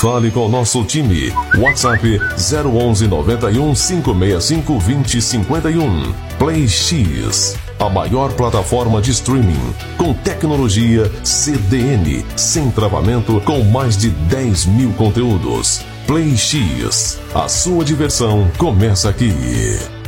Fale com o nosso time. WhatsApp 011 91 565 2051. Play X, a maior plataforma de streaming com tecnologia CDN, sem travamento, com mais de 10 mil conteúdos. Play X, a sua diversão começa aqui.